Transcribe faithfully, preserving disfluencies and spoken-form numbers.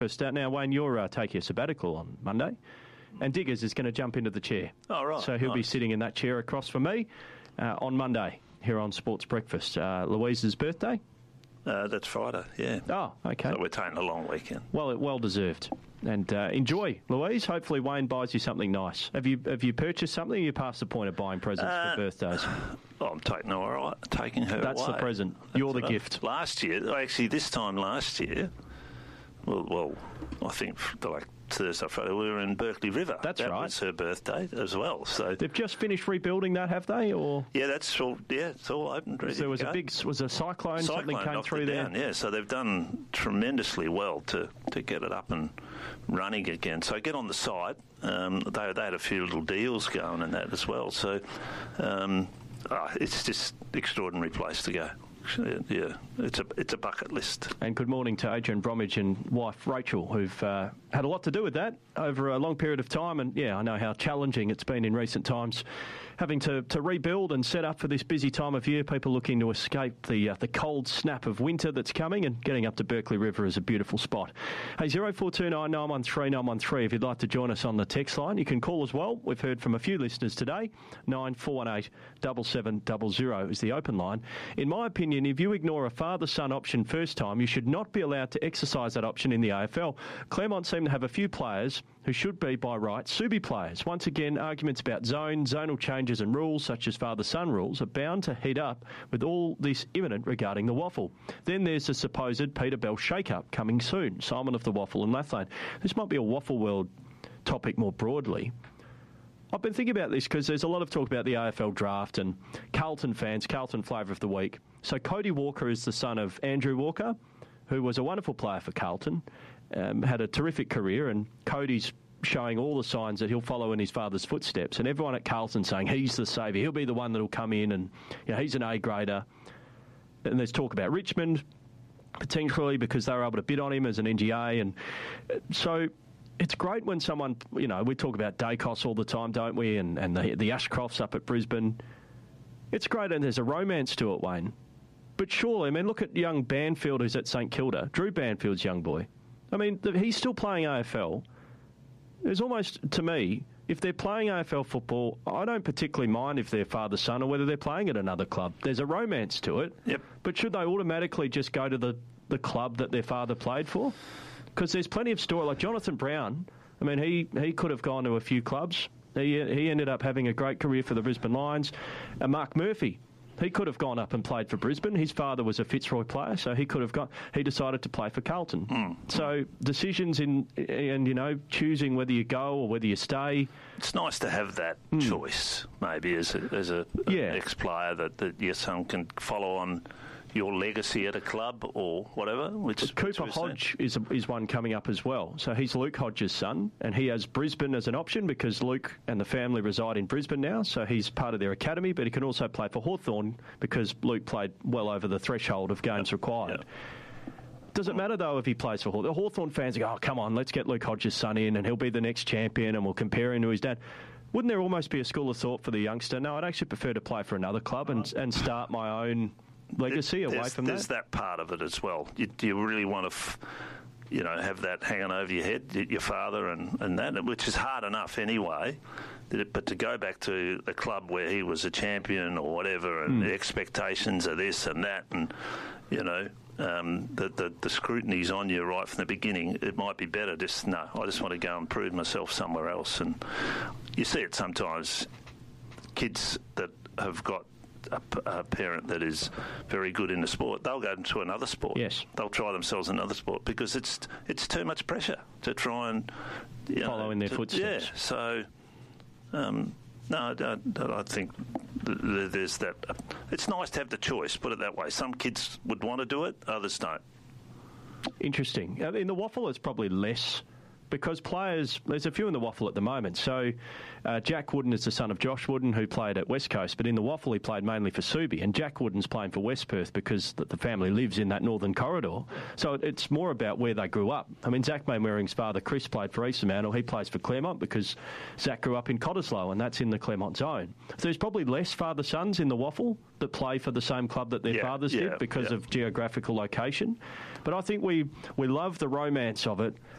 Now, Wayne, you're uh, taking a sabbatical on Monday, and Diggers is going to jump into the chair. Oh, right. So he'll nice. be sitting in that chair across from me uh, on Monday here on Sports Breakfast. Uh, Louise's birthday? Uh, that's Friday, yeah. Oh, okay. So we're taking a long weekend. Well, well deserved. And uh, enjoy, Louise. Hopefully Wayne buys you something nice. Have you have you purchased something? You passed the point of buying presents uh, for birthdays. Well, I'm taking her, all right, taking her That's away. the present. That's You're the right. gift. Last year, actually this time last year, well, well I think like Thursday, Friday, we were in Berkeley River. That's that right. That was her birthday as well. So They've just finished rebuilding that, have they? Or yeah, that's all. Yeah, it's all open. Ready there was to go. a big was a cyclone. Cyclone something came knocked through it there. down, yeah, so they've done tremendously well to, to get it up and running again. So get on the site. Um, they they had a few little deals going and that as well. So um, oh, it's just an extraordinary place to go. Yeah, it's a it's a bucket list. And good morning to Adrian Bromwich and wife Rachel, who've uh, had a lot to do with that over a long period of time. And yeah, I know how challenging it's been in recent times, having to, to rebuild and set up for this busy time of year. People looking to escape the uh, the cold snap of winter that's coming, and getting up to Berkeley River is a beautiful spot. Hey, zero four two nine nine one three nine one three if you'd like to join us on the text line. You can call as well. We've heard from a few listeners today. nine four one eight seven seven zero zero is the open line. In my opinion, if you ignore a father-son option first time, you should not be allowed to exercise that option in the A F L. Claremont seem to have a few players who should be, by right, Subi players. Once again, arguments about zone, zonal changes and rules, such as father-son rules, are bound to heat up with all this imminent regarding the waffle. Then there's the supposed Peter Bell shake-up coming soon. Simon of the Waffle and Lathlane. This might be a Waffle World topic more broadly. I've been thinking about this because there's a lot of talk about the A F L draft and Carlton fans, Carlton flavour of the week. So Cody Walker is the son of Andrew Walker, who was a wonderful player for Carlton, um, had a terrific career, and Cody's showing all the signs that he'll follow in his father's footsteps. And everyone at Carlton saying he's the saviour, he'll be the one that'll come in, and you know, he's an A-grader. And there's talk about Richmond, potentially, because they were able to bid on him as an N G A. And so it's great when someone, you know, we talk about Dacos all the time, don't we? And, and the, the Ashcrofts up at Brisbane. It's great, and there's a romance to it, Wayne. But surely, I mean, look at young Banfield who's at St Kilda. Drew Banfield's young boy. I mean, the, he's still playing A F L. There's almost, to me, if they're playing A F L football, I don't particularly mind if they're father-son or whether they're playing at another club. There's a romance to it. Yep. But should they automatically just go to the, the club that their father played for? Because there's plenty of story, like Jonathan Brown. I mean, he, he could have gone to a few clubs. He he ended up having a great career for the Brisbane Lions. And Mark Murphy, he could have gone up and played for Brisbane. His father was a Fitzroy player, so he could have gone. He decided to play for Carlton. Mm. So decisions in and you know choosing whether you go or whether you stay. It's nice to have that Mm. choice, maybe as a, as a, a Yeah. ex-player that, that your son can follow on your legacy at a club or whatever. Which Cooper which Hodge is is one coming up as well. So he's Luke Hodge's son, and he has Brisbane as an option because Luke and the family reside in Brisbane now. So he's part of their academy, but he can also play for Hawthorn because Luke played well over the threshold of games Yep. required. Yep. Does it matter, though, if he plays for Hawthorn? The Hawthorn fans go, oh, come on, let's get Luke Hodge's son in and he'll be the next champion and we'll compare him to his dad. Wouldn't there almost be a school of thought for the youngster? No, I'd actually prefer to play for another club and, and start my own legacy away there's, from there's that. that part of it as well. You, do you really want to, f- you know, have that hanging over your head, y- your father and, and that, which is hard enough anyway. But to go back to a club where he was a champion or whatever, and Mm. the expectations are this and that, and you know, um, the, the the scrutiny's on you right from the beginning. It might be better just no. I just want to go and prove myself somewhere else. And you see it sometimes. Kids that have got a, a parent that is very good in the sport, they'll go into another sport. Yes. They'll try themselves in another sport because it's it's too much pressure to try and you Follow know, in their to, footsteps. Yeah, so um, no, I, I, I think th- th- there's that. Uh, it's nice to have the choice. Put it that way. Some kids would want to do it, others don't. Interesting. Uh, In the Waffle, it's probably less because players, there's a few in the Waffle at the moment. So uh, Jack Wooden is the son of Josh Wooden, who played at West Coast, but in the Waffle he played mainly for Subi, and Jack Wooden's playing for West Perth because the, the family lives in that northern corridor. So it, it's more about where they grew up. I mean, Zach Mainwaring's father, Chris, played for East Fremantle. He plays for Claremont because Zach grew up in Cottesloe, and that's in the Claremont zone. So there's probably less father-sons in the Waffle that play for the same club that their yeah, fathers yeah, did because yeah. of geographical location. But I think we, we love the romance of it.